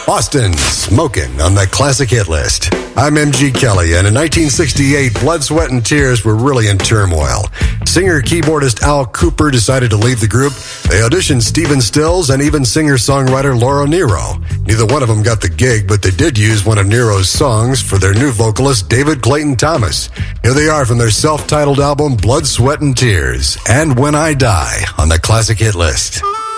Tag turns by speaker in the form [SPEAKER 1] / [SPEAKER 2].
[SPEAKER 1] Austin, Smokin' on the Classic Hit List. I'm MG Kelly, and in 1968, Blood, Sweat, and Tears were really in turmoil. Singer-keyboardist Al Cooper decided to leave the group. They auditioned Stephen Stills and even singer-songwriter Laura Nyro. Neither one of them got the gig, but they did use one of Nyro's songs for their new vocalist, David Clayton Thomas. Here they are from their self-titled album, Blood, Sweat, and Tears, and When I Die on the Classic Hit List.